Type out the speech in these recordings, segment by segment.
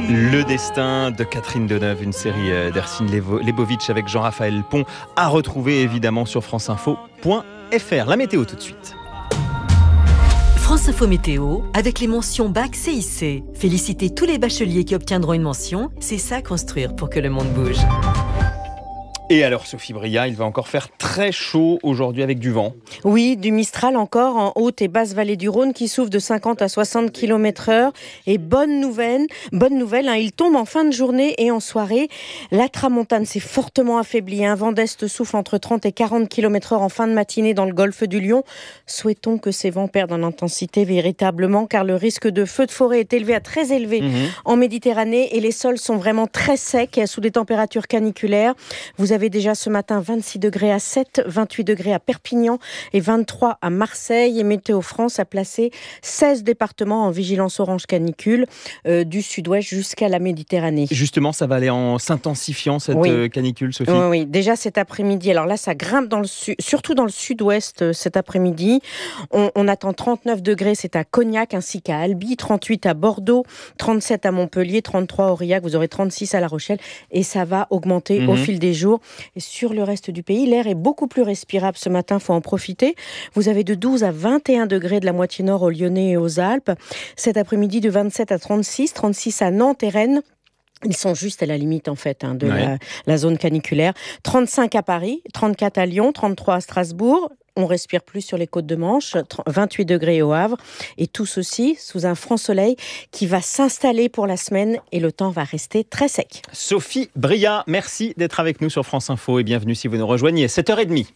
Le destin de Catherine Deneuve, une série d'Ercine Lebovitch avec Jean-Raphaël Pont, à retrouver évidemment sur franceinfo.fr. La météo tout de suite. France Info Météo, avec les mentions Bac CIC. Félicitez tous les bacheliers qui obtiendront une mention. C'est ça construire pour que le monde bouge. Et alors Sophie Bria, il va encore faire très chaud aujourd'hui avec du vent. Oui, du Mistral encore en haute et basse vallée du Rhône qui souffle de 50 à 60 km/h. Et bonne nouvelle, il tombe en fin de journée et en soirée. La tramontane s'est fortement affaiblie. Un vent d'est souffle entre 30 et 40 km/h en fin de matinée dans le golfe du Lion. Souhaitons que ces vents perdent en intensité véritablement, car le risque de feu de forêt est élevé à très élevé en Méditerranée et les sols sont vraiment très secs sous des températures caniculaires. Vous avez déjà ce matin 26 degrés à 7, 28 degrés à Perpignan et 23 à Marseille. Et Météo France a placé 16 départements en vigilance orange canicule du sud-ouest jusqu'à la Méditerranée. Justement, ça va aller en s'intensifiant cette canicule, Sophie. Oui, déjà cet après-midi. Alors là, ça grimpe surtout dans le sud-ouest cet après-midi. On attend 39 degrés, c'est à Cognac ainsi qu'à Albi, 38 à Bordeaux, 37 à Montpellier, 33 à Aurillac, vous aurez 36 à La Rochelle et ça va augmenter au fil des jours. Et sur le reste du pays, l'air est beaucoup plus respirable ce matin, il faut en profiter. Vous avez de 12 à 21 degrés de la moitié nord au Lyonnais et aux Alpes. Cet après-midi, de 27 à 36 à Nantes et Rennes. Ils sont juste à la limite en fait de la zone caniculaire. 35 à Paris, 34 à Lyon, 33 à Strasbourg. On respire plus sur les côtes de Manche, 28 degrés au Havre. Et tout ceci sous un franc soleil qui va s'installer pour la semaine et le temps va rester très sec. Sophie Bria, merci d'être avec nous sur France Info et bienvenue si vous nous rejoignez. 7h30.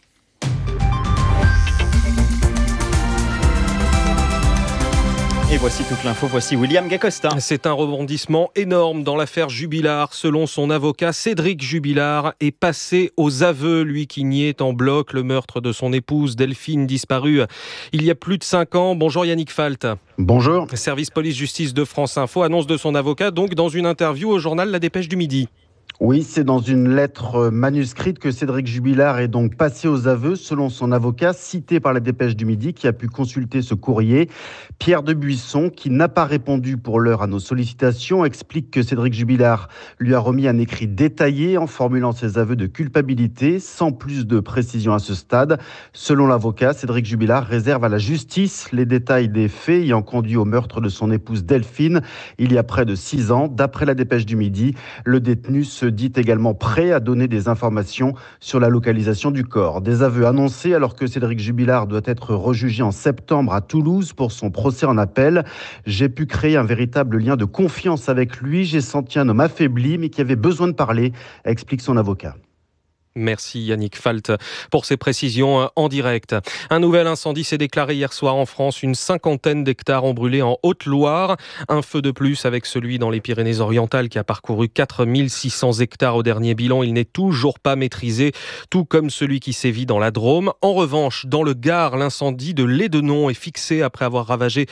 Et voici toute l'info, voici William Gacosta. C'est un rebondissement énorme dans l'affaire Jubilard. Selon son avocat, Cédric Jubilard est passé aux aveux, lui qui niait en bloc le meurtre de son épouse Delphine, disparue il y a plus de 5 ans. Bonjour Yannick Falt. Bonjour. Service police-justice de France Info, annonce de son avocat, donc dans une interview au journal La Dépêche du Midi. Oui, c'est dans une lettre manuscrite que Cédric Jubilard est donc passé aux aveux, selon son avocat, cité par la Dépêche du Midi, qui a pu consulter ce courrier. Pierre Debuisson, qui n'a pas répondu pour l'heure à nos sollicitations, explique que Cédric Jubilard lui a remis un écrit détaillé en formulant ses aveux de culpabilité, sans plus de précision à ce stade. Selon l'avocat, Cédric Jubilard réserve à la justice les détails des faits ayant conduit au meurtre de son épouse Delphine, il y a près de 6 ans. D'après la Dépêche du Midi, le détenu se dit également prêt à donner des informations sur la localisation du corps. Des aveux annoncés alors que Cédric Jubilard doit être rejugé en septembre à Toulouse pour son procès en appel. J'ai pu créer un véritable lien de confiance avec lui. J'ai senti un homme affaibli mais qui avait besoin de parler, explique son avocat. Merci Yannick Falt pour ces précisions en direct. Un nouvel incendie s'est déclaré hier soir en France. Une 50aine d'hectares ont brûlé en Haute-Loire. Un feu de plus avec celui dans les Pyrénées-Orientales qui a parcouru 4600 hectares au dernier bilan. Il n'est toujours pas maîtrisé, tout comme celui qui sévit dans la Drôme. En revanche, dans le Gard, l'incendie de Lédenon est fixé après avoir ravagé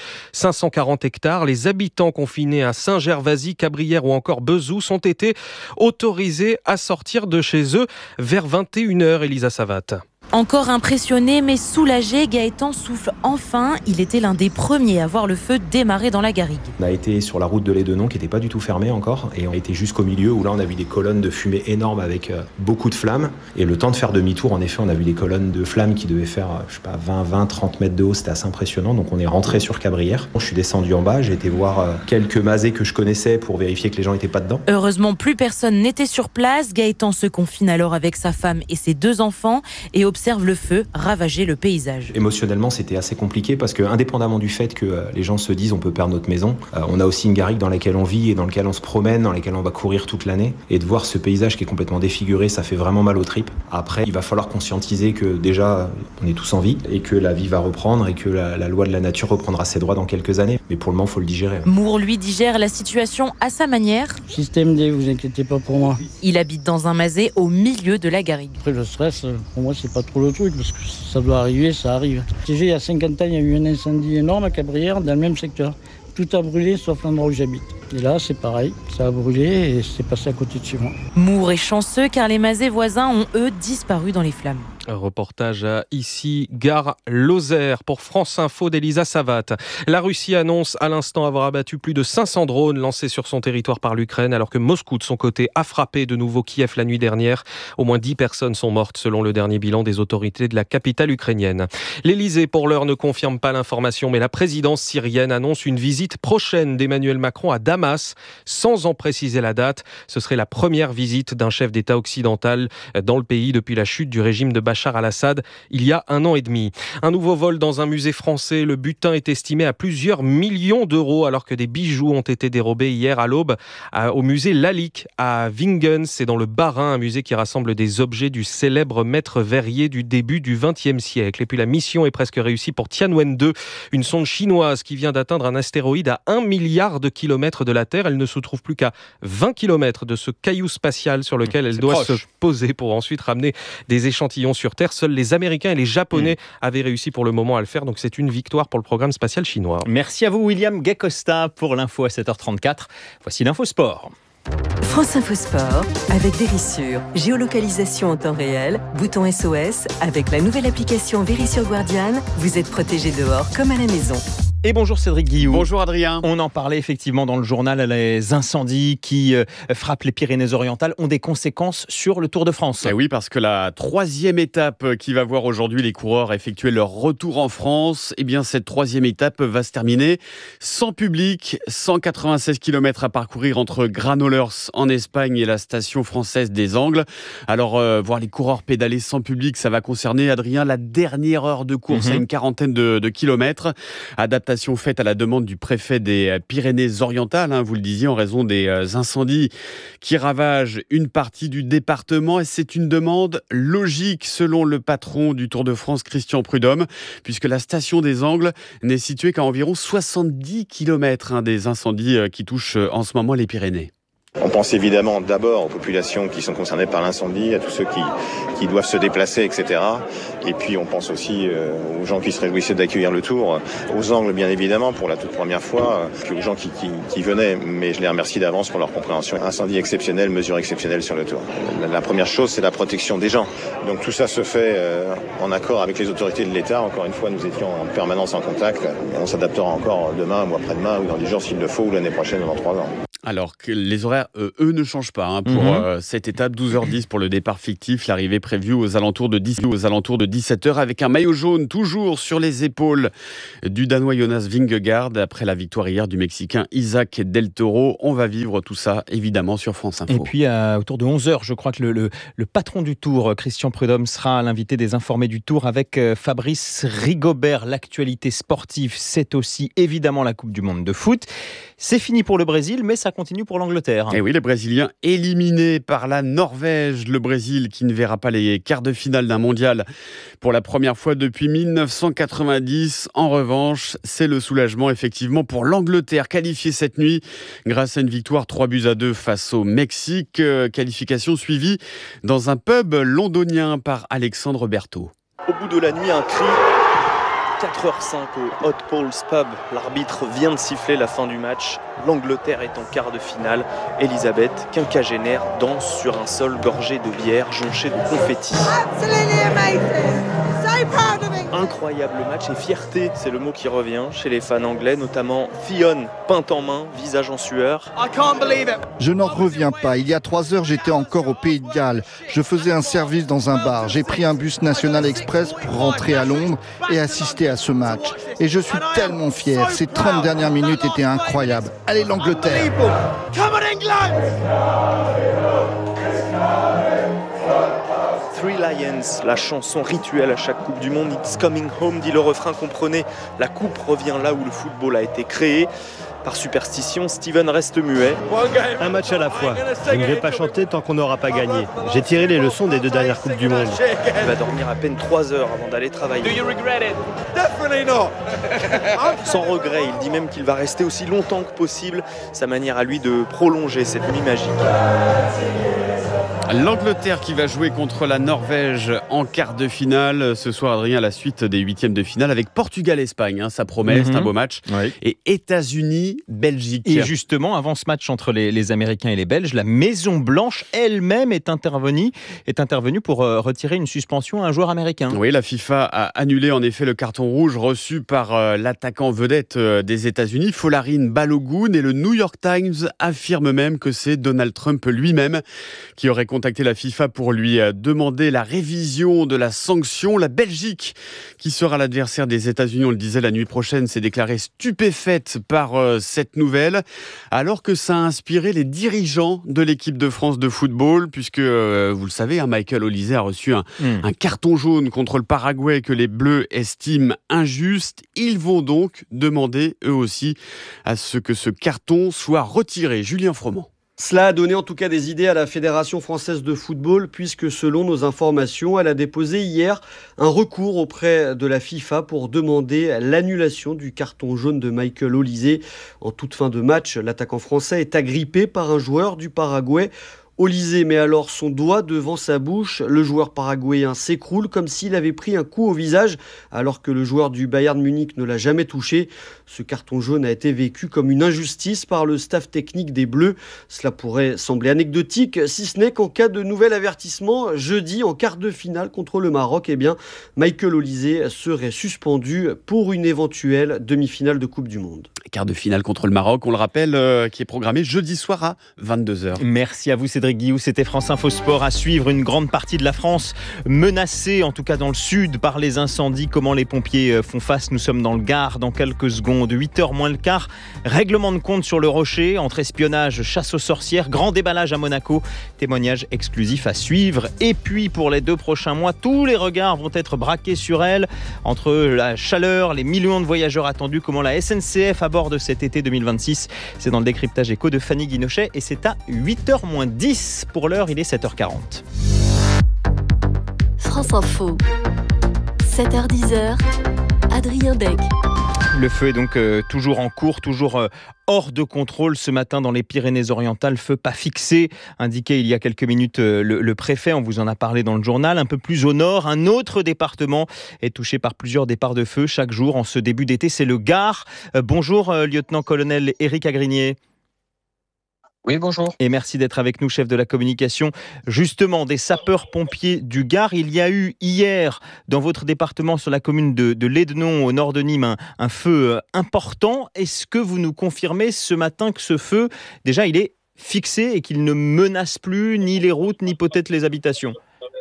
540 hectares. Les habitants confinés à Saint-Gervasy, Cabrières ou encore Bezous ont été autorisés à sortir de chez eux vers 21h, Elisa Savat. Encore impressionné mais soulagé, Gaëtan souffle enfin. Il était l'un des premiers à voir le feu démarrer dans la garrigue. On a été sur la route de Lédenon qui n'était pas du tout fermée encore et on a été jusqu'au milieu où là on a vu des colonnes de fumée énormes avec beaucoup de flammes. Et le temps de faire demi-tour, en effet, on a vu des colonnes de flammes qui devaient faire 20-30 mètres de haut. C'était assez impressionnant. Donc on est rentré sur Cabrières. Je suis descendu en bas, j'ai été voir quelques masés que je connaissais pour vérifier que les gens n'étaient pas dedans. Heureusement, plus personne n'était sur place. Gaëtan se confine alors avec sa femme et ses 2 enfants et observe le feu ravager le paysage. Émotionnellement, c'était assez compliqué parce que, indépendamment du fait que les gens se disent on peut perdre notre maison, on a aussi une garrigue dans laquelle on vit et dans laquelle on se promène, dans laquelle on va courir toute l'année. Et de voir ce paysage qui est complètement défiguré, ça fait vraiment mal aux tripes. Après, il va falloir conscientiser que déjà, on est tous en vie et que la vie va reprendre et que la loi de la nature reprendra ses droits dans quelques années. Mais pour le moment, il faut le digérer. Moore, lui, digère la situation à sa manière. Système D, vous inquiétez pas pour moi. Il habite dans un masé au milieu de la garrigue. Après, le stress, pour moi, c'est pas trop le truc, parce que ça doit arriver, ça arrive. Il y a 50 ans, il y a eu un incendie énorme à Cabrières, dans le même secteur. Tout a brûlé, sauf l'endroit où j'habite. Et là, c'est pareil, ça a brûlé et c'est passé à côté de chez moi. Moore est chanceux, car les masés voisins ont, eux, disparu dans les flammes. Reportage ici, gare Lozère pour France Info d'Elisa Savat. La Russie annonce à l'instant avoir abattu plus de 500 drones lancés sur son territoire par l'Ukraine, alors que Moscou, de son côté, a frappé de nouveau Kiev la nuit dernière. Au moins 10 personnes sont mortes selon le dernier bilan des autorités de la capitale ukrainienne. L'Elysée, pour l'heure, ne confirme pas l'information, mais la présidence syrienne annonce une visite prochaine d'Emmanuel Macron à Damas, sans en préciser la date. Ce serait la première visite d'un chef d'État occidental dans le pays depuis la chute du régime de Bachar al-Assad il y a 1 an et demi. Un nouveau vol dans un musée français. Le butin est estimé à plusieurs millions d'euros alors que des bijoux ont été dérobés hier à l'aube au musée Lalique à Wingen. C'est dans le Bas-Rhin, un musée qui rassemble des objets du célèbre maître verrier du début du XXe siècle. Et puis la mission est presque réussie pour Tianwen-2, une sonde chinoise qui vient d'atteindre un astéroïde à 1 milliard de kilomètres de la Terre. Elle ne se trouve plus qu'à 20 kilomètres de ce caillou spatial sur lequel elle doit se poser pour ensuite ramener des échantillons sur Terre. Seuls les Américains et les Japonais avaient réussi pour le moment à le faire. Donc c'est une victoire pour le programme spatial chinois. Merci à vous William Gay-Costa pour l'info à 7h34. Voici l'info sport. France Info Sport avec Vérissure. Géolocalisation en temps réel, bouton SOS. Avec la nouvelle application Vérissure Guardian, vous êtes protégé dehors comme à la maison. Et bonjour Cédric Guillou. Bonjour Adrien. On en parlait effectivement dans le journal, les incendies qui frappent les Pyrénées-Orientales ont des conséquences sur le Tour de France. Et oui, parce que la 3e étape qui va voir aujourd'hui les coureurs effectuer leur retour en France, eh bien cette 3e étape va se terminer sans public, 196 km à parcourir entre Granollers en Espagne et la station française des Angles. Alors voir les coureurs pédaler sans public, ça va concerner, Adrien, la dernière heure de course à une quarantaine de kilomètres. Adaptation faite à la demande du préfet des Pyrénées-Orientales, vous le disiez, en raison des incendies qui ravagent une partie du département. Et c'est une demande logique selon le patron du Tour de France, Christian Prudhomme, puisque la station des Angles n'est située qu'à environ 70 km des incendies qui touchent en ce moment les Pyrénées. On pense évidemment d'abord aux populations qui sont concernées par l'incendie, à tous ceux qui doivent se déplacer, etc. Et puis on pense aussi aux gens qui se réjouissaient d'accueillir le Tour, aux Angles bien évidemment pour la toute première fois, puis aux gens qui venaient, mais je les remercie d'avance pour leur compréhension. Incendie exceptionnel, mesure exceptionnelle sur le Tour. La première chose, c'est la protection des gens. Donc tout ça se fait en accord avec les autorités de l'État. Encore une fois, nous étions en permanence en contact. On s'adaptera encore demain ou après-demain ou dans 10 jours s'il le faut, ou l'année prochaine ou dans 3 ans. Alors que les horaires, eux, ne changent pas pour cette étape. 12h10 pour le départ fictif. L'arrivée prévue aux alentours de 17h avec un maillot jaune toujours sur les épaules du Danois Jonas Vingegaard. Après la victoire hier du Mexicain Isaac Del Toro. On va vivre tout ça, évidemment, sur France Info. Et puis, autour de 11h, je crois que le patron du Tour, Christian Prudhomme, sera l'invité des Informés du Tour avec Fabrice Rigobert. L'actualité sportive, c'est aussi évidemment la Coupe du Monde de foot. C'est fini pour le Brésil, mais ça continue pour l'Angleterre. Et oui, les Brésiliens éliminés par la Norvège. Le Brésil qui ne verra pas les quarts de finale d'un mondial pour la première fois depuis 1990. En revanche, c'est le soulagement effectivement pour l'Angleterre, qualifiée cette nuit grâce à une victoire 3-2 face au Mexique. Qualification suivie dans un pub londonien par Alexandre Berthaud. Au bout de la nuit, un cri. 4h05 au Hot Paul's Pub. L'arbitre vient de siffler la fin du match. L'Angleterre est en quart de finale. Elisabeth, quinquagénaire, danse sur un sol gorgé de bière, jonché de confettis. Incroyable match et fierté, c'est le mot qui revient chez les fans anglais, notamment Fionn, peinte en main, visage en sueur. Je n'en reviens pas. Il y a 3 heures, j'étais encore au Pays de Galles. Je faisais un service dans un bar. J'ai pris un bus National Express pour rentrer à Londres et assister à ce match. Et je suis tellement fier. Ces 30 dernières minutes étaient incroyables. Allez l'Angleterre! Three Lions, la chanson rituelle à chaque Coupe du Monde. It's coming home, dit le refrain, comprenez. La coupe revient là où le football a été créé. Par superstition, Steven reste muet. Un match à la fois. Je ne vais pas chanter tant qu'on n'aura pas gagné. J'ai tiré les leçons des 2 dernières Coupes du Monde. Il va dormir à peine 3 heures avant d'aller travailler. Sans regret, il dit même qu'il va rester aussi longtemps que possible. Sa manière à lui de prolonger cette nuit magique. L'Angleterre qui va jouer contre la Norvège en quart de finale. Ce soir, Adrien, la suite des huitièmes de finale avec Portugal-Espagne. Ça promet, c'est un beau match. Oui. Et États-Unis-Belgique. Et justement, avant ce match entre les Américains et les Belges, la Maison-Blanche elle-même est intervenue pour retirer une suspension à un joueur américain. Oui, la FIFA a annulé en effet le carton rouge reçu par l'attaquant vedette des États-Unis, Folarin Balogun, et le New York Times affirme même que c'est Donald Trump lui-même qui aurait contacté la FIFA pour lui demander la révision de la sanction. La Belgique, qui sera l'adversaire des États-Unis, on le disait, la nuit prochaine, s'est déclarée stupéfaite par cette nouvelle, alors que ça a inspiré les dirigeants de l'équipe de France de football, puisque, vous le savez, Michael Olise a reçu un carton jaune contre le Paraguay que les Bleus estiment injuste. Ils vont donc demander, eux aussi, à ce que ce carton soit retiré. Julien Froment. Cela a donné en tout cas des idées à la Fédération française de football, puisque selon nos informations, elle a déposé hier un recours auprès de la FIFA pour demander l'annulation du carton jaune de Michael Olise. En toute fin de match, l'attaquant français est agrippé par un joueur du Paraguay. Olise met alors son doigt devant sa bouche. Le joueur paraguayen s'écroule comme s'il avait pris un coup au visage, alors que le joueur du Bayern Munich ne l'a jamais touché. Ce carton jaune a été vécu comme une injustice par le staff technique des Bleus. Cela pourrait sembler anecdotique, si ce n'est qu'en cas de nouvel avertissement, jeudi en quart de finale contre le Maroc, Michael Olise serait suspendu pour une éventuelle demi-finale de Coupe du Monde. Quart de finale contre le Maroc, on le rappelle, qui est programmé jeudi soir à 22h. Merci à vous Cédric Guillou, c'était France Info Sport. À suivre, une grande partie de la France menacée, en tout cas dans le sud, par les incendies. Comment les pompiers font face? Nous sommes dans le Gard dans quelques secondes. 8h moins le quart, règlement de compte sur le Rocher, entre espionnage, chasse aux sorcières, grand déballage à Monaco. Témoignage exclusif à suivre. Et puis pour les 2 prochains mois, tous les regards vont être braqués sur elle. Entre la chaleur, les millions de voyageurs attendus, comment la SNCF aborde cet été 2026. C'est dans le décryptage écho de Fanny Guinochet et c'est à 8h moins 10. Pour l'heure, il est 7h40. France Info, 7h10, Adrien Beck. Le feu est donc toujours en cours, toujours hors de contrôle ce matin dans les Pyrénées-Orientales. Feu pas fixé, indiqué il y a quelques minutes le préfet, on vous en a parlé dans le journal. Un peu plus au nord, un autre département est touché par plusieurs départs de feu chaque jour en ce début d'été, c'est le Gard. Bonjour lieutenant-colonel Éric Agrinier. Oui, bonjour. Et merci d'être avec nous, chef de la communication. Justement, des sapeurs-pompiers du Gard. Il y a eu hier, dans votre département, sur la commune de Lédenon, au nord de Nîmes, un feu important. Est-ce que vous nous confirmez ce matin que ce feu, déjà, il est fixé et qu'il ne menace plus ni les routes, ni peut-être les habitations?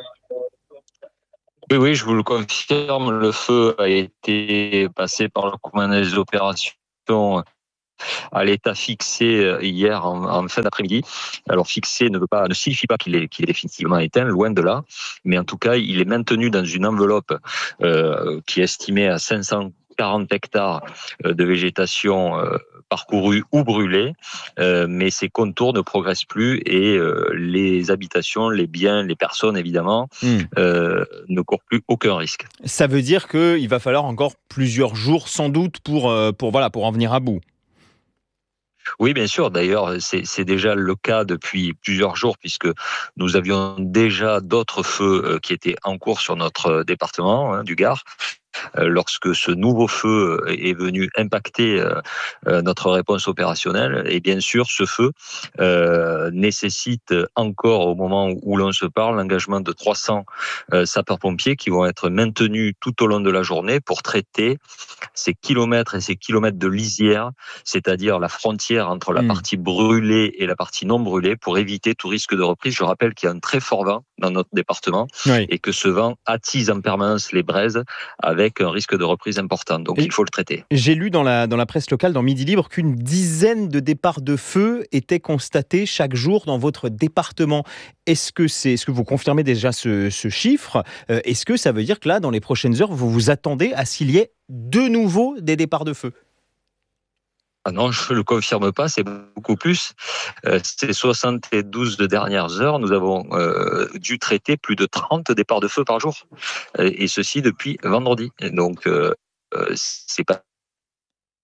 Oui, je vous le confirme. Le feu a été passé par le commandant des opérations à l'état fixé hier en fin d'après-midi. Alors fixé ne signifie pas qu'il est définitivement éteint, loin de là, mais en tout cas il est maintenu dans une enveloppe qui est estimée à 540 hectares de végétation parcourue ou brûlée, mais ces contours ne progressent plus et les habitations, les biens, les personnes évidemment ne courent plus aucun risque. Ça veut dire qu'il va falloir encore plusieurs jours sans doute pour en venir à bout. Oui, bien sûr. D'ailleurs, c'est déjà le cas depuis plusieurs jours puisque nous avions déjà d'autres feux qui étaient en cours sur notre département du Gard. Lorsque ce nouveau feu est venu impacter notre réponse opérationnelle, et bien sûr ce feu nécessite encore, au moment où l'on se parle, l'engagement de 300 sapeurs-pompiers qui vont être maintenus tout au long de la journée pour traiter ces kilomètres et ces kilomètres de lisière, c'est-à-dire la frontière entre la partie brûlée et la partie non brûlée, pour éviter tout risque de reprise. Je rappelle qu'il y a un très fort vent dans notre département et que ce vent attise en permanence les braises avec un risque de reprise important, donc il faut le traiter. J'ai lu dans la presse locale, dans Midi Libre, qu'une dizaine de départs de feu étaient constatés chaque jour dans votre département. Est-ce que vous confirmez déjà ce chiffre? Est-ce que ça veut dire que là, dans les prochaines heures, vous vous attendez à ce qu'il y ait de nouveau des départs de feu? Ah non, je ne le confirme pas, c'est beaucoup plus. Ces 72 dernières heures, nous avons dû traiter plus de 30 départs de feu par jour. Et ceci depuis vendredi. Et donc, c'est pas...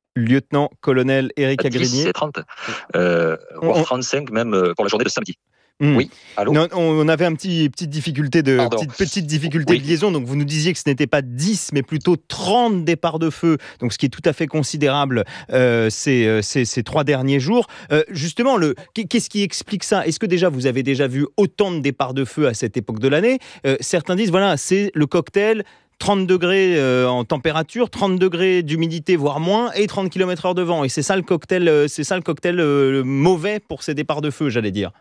Lieutenant-colonel Éric Agrinier. C'est 30, voire 35 même pour la journée de samedi. Oui, allô. Non, on avait une petite difficulté de Oui. liaison. Donc vous nous disiez que ce n'était pas 10, mais plutôt 30 départs de feu. Donc ce qui est tout à fait considérable ces 3 derniers jours. Justement, qu'est-ce qui explique ça? Est-ce que déjà vous avez déjà vu autant de départs de feu à cette époque de l'année? Certains disent voilà, c'est le cocktail. 30 degrés en température, 30 degrés d'humidité, voire moins, et 30 km/h de vent. Et c'est ça le cocktail, mauvais pour ces départs de feu, j'allais dire.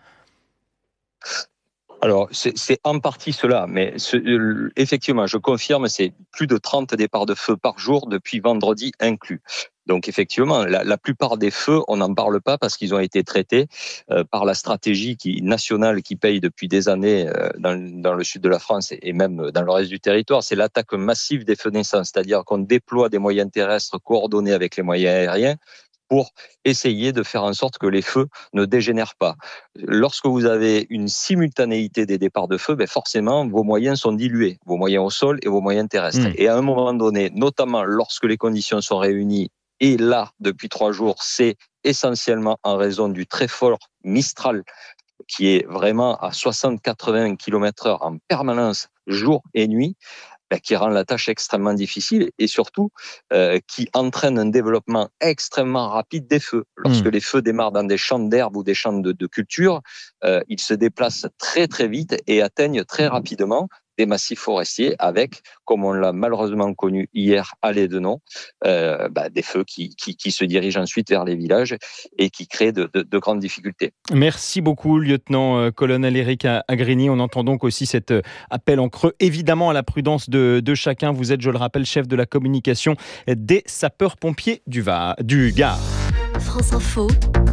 Alors, c'est en partie cela, mais effectivement, je confirme, c'est plus de 30 départs de feu par jour depuis vendredi inclus. Donc effectivement, la plupart des feux, on n'en parle pas parce qu'ils ont été traités par la stratégie nationale qui paye depuis des années dans le sud de la France et même dans le reste du territoire. C'est l'attaque massive des feux naissants, c'est-à-dire qu'on déploie des moyens terrestres coordonnés avec les moyens aériens pour essayer de faire en sorte que les feux ne dégénèrent pas. Lorsque vous avez une simultanéité des départs de feu, forcément, vos moyens sont dilués, vos moyens au sol et vos moyens terrestres. Et à un moment donné, notamment lorsque les conditions sont réunies, et là, depuis 3 jours, c'est essentiellement en raison du très fort Mistral, qui est vraiment à 60-80 km/h en permanence, jour et nuit, qui rend la tâche extrêmement difficile et surtout qui entraîne un développement extrêmement rapide des feux. Lorsque les feux démarrent dans des champs d'herbe ou des champs de culture, ils se déplacent très très vite et atteignent très rapidement des massifs forestiers avec, comme on l'a malheureusement connu hier à Lédenon, des feux qui se dirigent ensuite vers les villages et qui créent de grandes difficultés. Merci beaucoup, lieutenant-colonel Éric Agrigny. On entend donc aussi cet appel en creux, évidemment à la prudence de chacun. Vous êtes, je le rappelle, chef de la communication des sapeurs-pompiers du Gard. France Info,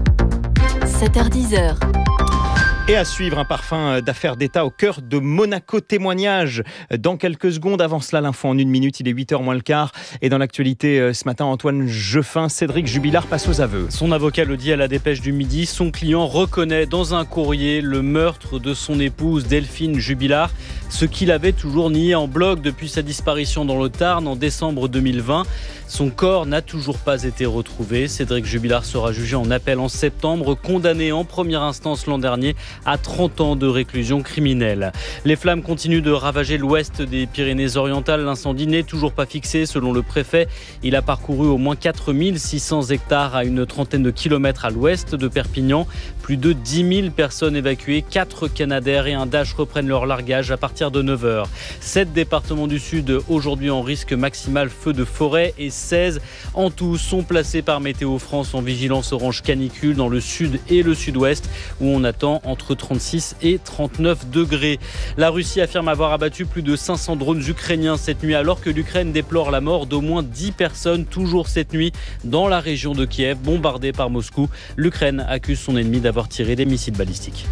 7h-10h. Et à suivre, un parfum d'affaires d'État au cœur de Monaco. Témoignage dans quelques secondes. Avant cela, l'info en 1 minute. Il est 8h moins le quart. Et dans l'actualité ce matin, Antoine Jeffin, Cédric Jubilard passe aux aveux. Son avocat le dit à la Dépêche du Midi. Son client reconnaît dans un courrier le meurtre de son épouse Delphine Jubilard. Ce qu'il avait toujours nié en bloc depuis sa disparition dans le Tarn en décembre 2020. Son corps n'a toujours pas été retrouvé. Cédric Jubilard sera jugé en appel en septembre, condamné en première instance l'an dernier à 30 ans de réclusion criminelle. Les flammes continuent de ravager l'ouest des Pyrénées-Orientales. L'incendie n'est toujours pas fixé selon le préfet. Il a parcouru au moins 4600 hectares à une trentaine de kilomètres à l'ouest de Perpignan. Plus de 10 000 personnes évacuées, 4 Canadair et un Dash reprennent leur largage à partir de 9h. 7 départements du sud aujourd'hui en risque maximal feu de forêt et 16 en tout sont placés par Météo France en vigilance orange canicule dans le sud et le sud-ouest où on attend entre 36 et 39 degrés. La Russie affirme avoir abattu plus de 500 drones ukrainiens cette nuit alors que l'Ukraine déplore la mort d'au moins 10 personnes toujours cette nuit dans la région de Kiev bombardée par Moscou. L'Ukraine accuse son ennemi d'avoir tiré des missiles balistiques.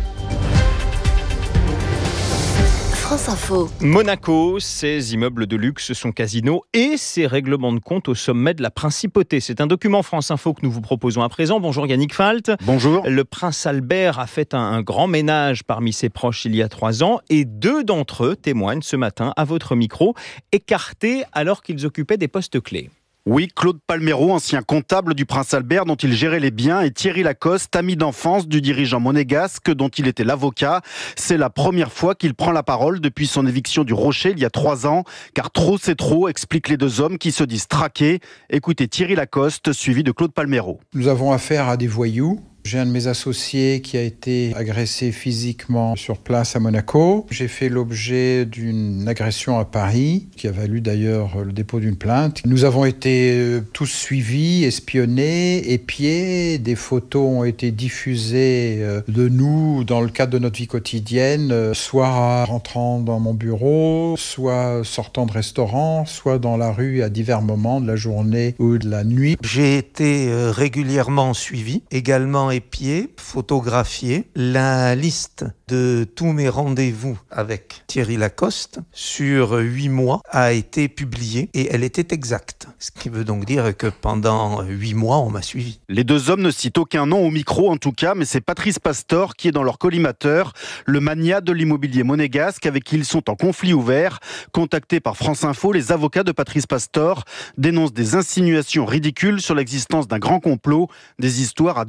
France Info. Monaco, ses immeubles de luxe, son casino et ses règlements de compte au sommet de la principauté. C'est un document France Info que nous vous proposons à présent. Bonjour Yannick Falt. Bonjour. Le prince Albert a fait un grand ménage parmi ses proches il y a 3 ans et 2 d'entre eux témoignent ce matin à votre micro, écartés alors qu'ils occupaient des postes clés. Oui, Claude Palmero, ancien comptable du prince Albert dont il gérait les biens, et Thierry Lacoste, ami d'enfance du dirigeant monégasque dont il était l'avocat. C'est la première fois qu'il prend la parole depuis son éviction du Rocher il y a 3 ans. Car trop c'est trop, expliquent les 2 hommes qui se disent traqués. Écoutez Thierry Lacoste, suivi de Claude Palmero. Nous avons affaire à des voyous. J'ai un de mes associés qui a été agressé physiquement sur place à Monaco. J'ai fait l'objet d'une agression à Paris, qui a valu d'ailleurs le dépôt d'une plainte. Nous avons été tous suivis, espionnés, épiés. Des photos ont été diffusées de nous dans le cadre de notre vie quotidienne, soit rentrant dans mon bureau, soit sortant de restaurant, soit dans la rue à divers moments de la journée ou de la nuit. J'ai été régulièrement suivi, également épié, photographié. La liste de tous mes rendez-vous avec Thierry Lacoste sur 8 mois a été publiée et elle était exacte. Ce qui veut donc dire que pendant 8 mois, on m'a suivi. Les 2 hommes ne citent aucun nom au micro en tout cas, mais c'est Patrice Pastor qui est dans leur collimateur, le magnat de l'immobilier monégasque avec qui ils sont en conflit ouvert. Contactés par France Info, les avocats de Patrice Pastor dénoncent des insinuations ridicules sur l'existence d'un grand complot, des histoires à dormir debout.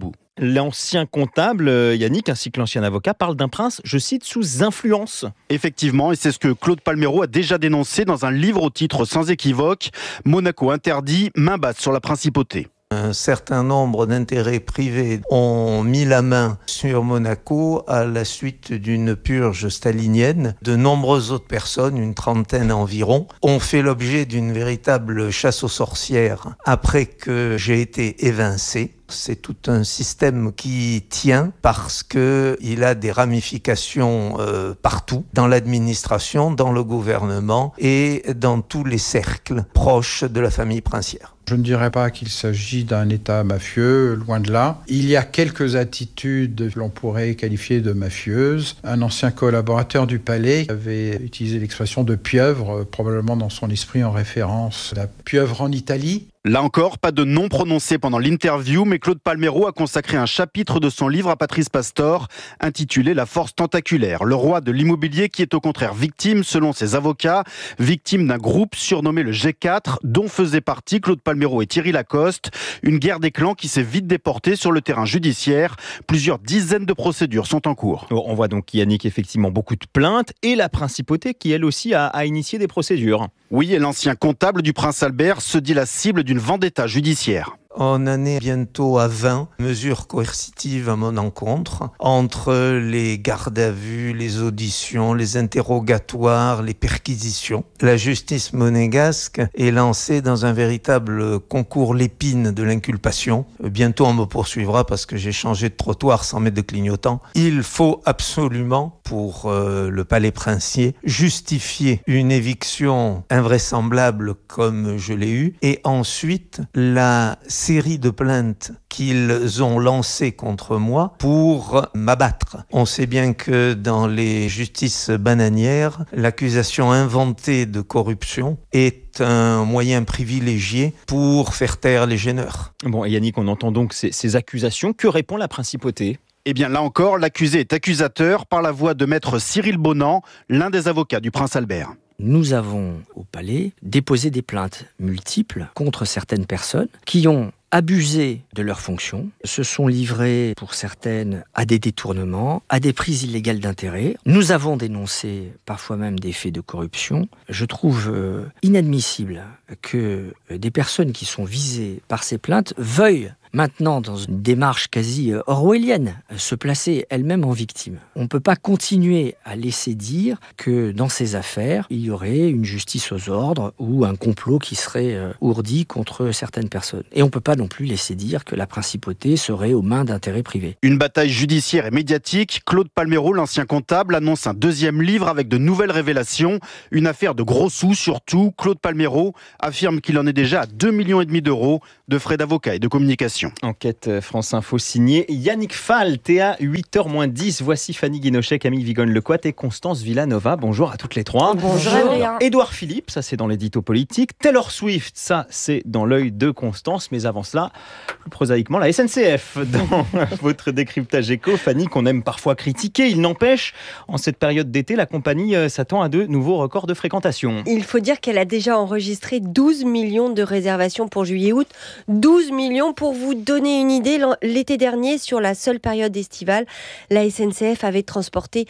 bout. L'ancien comptable, Yannick, ainsi que l'ancien avocat, parle d'un prince, je cite, sous influence. Effectivement, et c'est ce que Claude Palmero a déjà dénoncé dans un livre au titre sans équivoque, Monaco interdit, main basse sur la principauté. Un certain nombre d'intérêts privés ont mis la main sur Monaco à la suite d'une purge stalinienne. De nombreuses autres personnes, une trentaine environ, ont fait l'objet d'une véritable chasse aux sorcières après que j'ai été évincé. C'est tout un système qui tient parce qu'il a des ramifications partout, dans l'administration, dans le gouvernement et dans tous les cercles proches de la famille princière. Je ne dirais pas qu'il s'agit d'un État mafieux, loin de là. Il y a quelques attitudes que l'on pourrait qualifier de mafieuses. Un ancien collaborateur du palais avait utilisé l'expression de pieuvre, probablement dans son esprit en référence à la pieuvre en Italie. Là encore, pas de nom prononcé pendant l'interview, mais Claude Palmero a consacré un chapitre de son livre à Patrice Pastor, intitulé « La force tentaculaire », le roi de l'immobilier qui est au contraire victime, selon ses avocats, victime d'un groupe surnommé le G4, dont faisaient partie Claude Palmero et Thierry Lacoste. Une guerre des clans qui s'est vite déportée sur le terrain judiciaire. Plusieurs dizaines de procédures sont en cours. On voit donc, Yannick, effectivement beaucoup de plaintes et la principauté qui, elle aussi, a initié des procédures. Oui, et l'ancien comptable du prince Albert se dit la cible d'une vendetta judiciaire. On en est bientôt à 20 mesures coercitives à mon encontre, entre les gardes à vue, les auditions, les interrogatoires, les perquisitions. La justice monégasque est lancée dans un véritable concours l'épine de l'inculpation. Bientôt on me poursuivra parce que j'ai changé de trottoir sans mettre de clignotant. Il faut absolument, pour le palais princier, justifier une éviction invraisemblable comme je l'ai eue, et ensuite la série de plaintes qu'ils ont lancées contre moi pour m'abattre. On sait bien que dans les justices bananières, l'accusation inventée de corruption est un moyen privilégié pour faire taire les gêneurs. Bon, et Yannick, on entend donc ces accusations. Que répond la principauté ? Eh bien là encore, l'accusé est accusateur par la voix de maître Cyril Bonan, l'un des avocats du prince Albert. Nous avons, au palais, déposé des plaintes multiples contre certaines personnes qui ont abusé de leurs fonctions, se sont livrés, pour certaines, à des détournements, à des prises illégales d'intérêt. Nous avons dénoncé parfois même des faits de corruption. Je trouve inadmissible que des personnes qui sont visées par ces plaintes veuillent maintenant, dans une démarche quasi orwellienne, se placer elle-même en victime. On ne peut pas continuer à laisser dire que dans ces affaires, il y aurait une justice aux ordres ou un complot qui serait ourdi contre certaines personnes. Et on ne peut pas non plus laisser dire que la principauté serait aux mains d'intérêts privés. Une bataille judiciaire et médiatique. Claude Palmero, l'ancien comptable, annonce un deuxième livre avec de nouvelles révélations. Une affaire de gros sous surtout. Claude Palmero affirme qu'il en est déjà à 2,5 millions d'euros de frais d'avocat et de communication. Enquête France Info signée Yannick Fall, à 8h-10. Voici Fanny Guinochet, Camille Vigonne-Lecoat et Constance Villanova. Bonjour à toutes les trois. Bonjour. Édouard Philippe, ça c'est dans l'édito politique. Taylor Swift, ça c'est dans l'œil de Constance. Mais avant cela, plus prosaïquement, la SNCF. Dans votre décryptage éco, Fanny, qu'on aime parfois critiquer. Il n'empêche, en cette période d'été, la compagnie s'attend à de nouveaux records de fréquentation. Il faut dire qu'elle a déjà enregistré 12 millions de réservations pour juillet-août. 12 millions pour vous donner une idée. L'été dernier, sur la seule période estivale, la SNCF avait transporté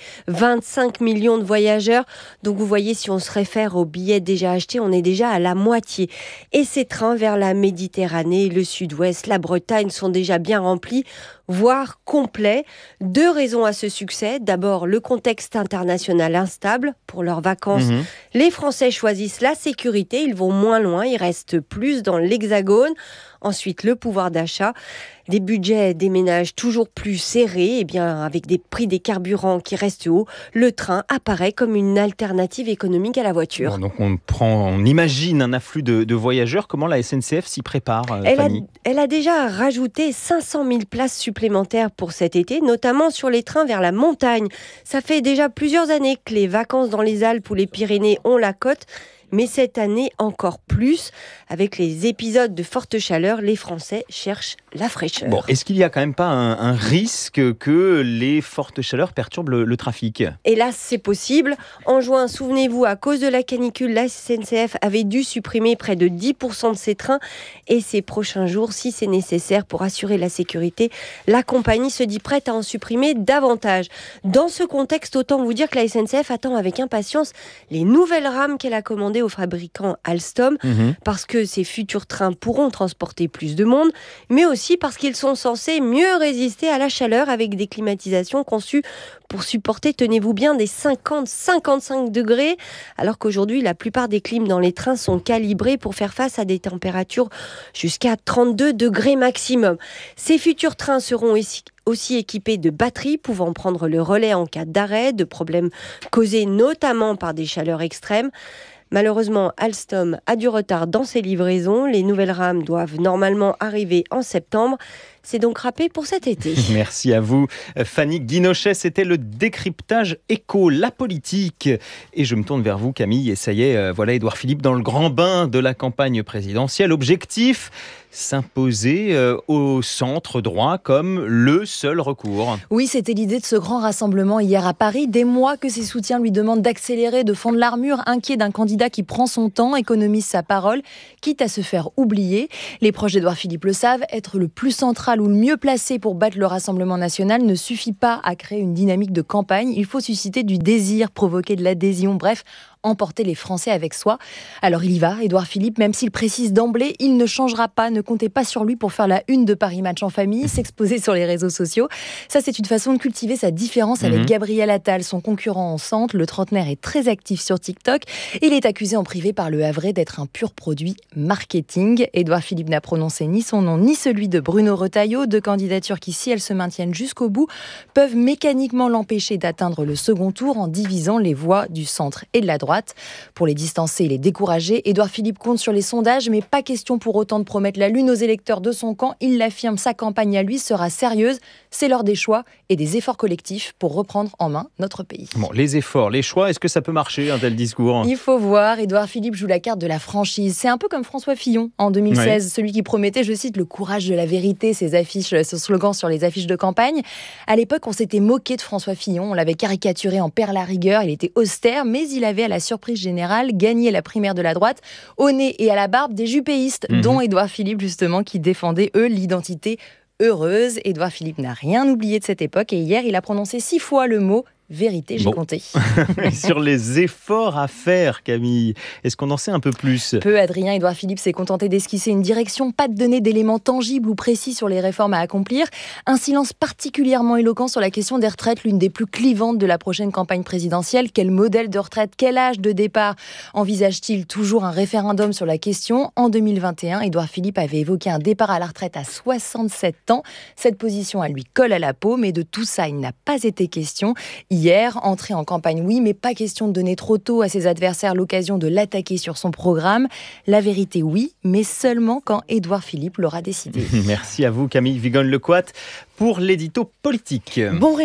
25 millions de voyageurs. Donc vous voyez, si on se réfère aux billets déjà achetés, on est déjà à la moitié. Et ces trains vers la Méditerranée, le Sud-Ouest, la Bretagne sont déjà bien remplis, voire complets. 2 raisons à ce succès. D'abord, le contexte international instable. Pour leurs vacances, les Français choisissent la sécurité. Ils vont moins loin, ils restent plus dans l'Hexagone. Ensuite, le pouvoir d'achat. Des budgets des ménages toujours plus serrés, et bien avec des prix des carburants qui restent hauts, le train apparaît comme une alternative économique à la voiture. Bon, donc on imagine un afflux de voyageurs. Comment la SNCF s'y prépare, Fanny ? Elle a déjà rajouté 500 000 places supplémentaires pour cet été, notamment sur les trains vers la montagne. Ça fait déjà plusieurs années que les vacances dans les Alpes ou les Pyrénées ont la cote. mais cette année encore plus. Avec les épisodes de forte chaleur, les Français cherchent la fraîcheur. Bon, est-ce qu'il n'y a quand même pas un risque que les fortes chaleurs perturbent le trafic ? Hélas, c'est possible. En juin, souvenez-vous, à cause de la canicule, la SNCF avait dû supprimer près de 10% de ses trains. Et ces prochains jours, si c'est nécessaire pour assurer la sécurité, la compagnie se dit prête à en supprimer davantage. Dans ce contexte, autant vous dire que la SNCF attend avec impatience les nouvelles rames qu'elle a commandées au fabricant Alstom, parce que ces futurs trains pourront transporter plus de monde, mais aussi parce qu'ils sont censés mieux résister à la chaleur avec des climatisations conçues pour supporter, tenez-vous bien, des 50-55 degrés, alors qu'aujourd'hui, la plupart des clims dans les trains sont calibrés pour faire face à des températures jusqu'à 32 degrés maximum. Ces futurs trains seront aussi équipés de batteries pouvant prendre le relais en cas d'arrêt, de problèmes causés notamment par des chaleurs extrêmes. Malheureusement, Alstom a du retard dans ses livraisons. Les nouvelles rames doivent normalement arriver en septembre. C'est donc râpé pour cet été. Merci à vous, Fanny Guinochet. C'était le décryptage éco, la politique. Et je me tourne vers vous, Camille. Et ça y est, voilà Édouard Philippe dans le grand bain de la campagne présidentielle. Objectif, s'imposer au centre droit comme le seul recours. Oui, c'était l'idée de ce grand rassemblement hier à Paris. Des mois que ses soutiens lui demandent d'accélérer, de fendre l'armure, inquiet d'un candidat qui prend son temps, économise sa parole, quitte à se faire oublier. Les proches d'Édouard Philippe le savent, être le plus central ou le mieux placé pour battre le Rassemblement national ne suffit pas à créer une dynamique de campagne. Il faut susciter du désir, provoquer de l'adhésion, bref, emporter les Français avec soi. Alors il y va, Édouard Philippe, même s'il précise d'emblée, il ne changera pas, ne comptez pas sur lui pour faire la une de Paris Match en famille, s'exposer sur les réseaux sociaux. Ça, c'est une façon de cultiver sa différence avec Gabriel Attal, son concurrent en centre. Le trentenaire est très actif sur TikTok. Il est accusé en privé par le Havrais d'être un pur produit marketing. Édouard Philippe n'a prononcé ni son nom ni celui de Bruno Retailleau, deux candidatures qui, si elles se maintiennent jusqu'au bout, peuvent mécaniquement l'empêcher d'atteindre le second tour en divisant les voix du centre et de la droite. Pour les distancer et les décourager, Édouard Philippe compte sur les sondages, mais pas question pour autant de promettre la lune aux électeurs de son camp. Il l'affirme, sa campagne à lui sera sérieuse. C'est l'heure des choix et des efforts collectifs pour reprendre en main notre pays. Bon, les efforts, les choix, est-ce que ça peut marcher, un tel discours ? Il faut voir, Édouard Philippe joue la carte de la franchise. C'est un peu comme François Fillon en 2016, celui qui promettait, je cite, le courage de la vérité, ses affiches, ce slogan sur les affiches de campagne. À l'époque, on s'était moqué de François Fillon, on l'avait caricaturé en père la rigueur, il était austère, mais il avait à la surprise générale gagné la primaire de la droite au nez et à la barbe des jupéistes, dont Édouard Philippe justement, qui défendait eux l'identité heureuse. Édouard Philippe n'a rien oublié de cette époque et hier il a prononcé 6 fois le mot vérité, j'ai compté. Sur les efforts à faire, Camille, est-ce qu'on en sait un peu plus ? Peu, Adrien. Édouard Philippe s'est contenté d'esquisser une direction, pas de donner d'éléments tangibles ou précis sur les réformes à accomplir. Un silence particulièrement éloquent sur la question des retraites, l'une des plus clivantes de la prochaine campagne présidentielle. Quel modèle de retraite, quel âge de départ envisage-t-il ? Toujours un référendum sur la question. En 2021, Édouard Philippe avait évoqué un départ à la retraite à 67 ans. Cette position, elle lui colle à la peau, mais de tout ça, il n'a pas été question. Hier, entrée en campagne, oui, mais pas question de donner trop tôt à ses adversaires l'occasion de l'attaquer sur son programme. La vérité, oui, mais seulement quand Édouard Philippe l'aura décidé. Merci à vous, Camille Vigonne-Lecoat, pour l'édito politique. Bon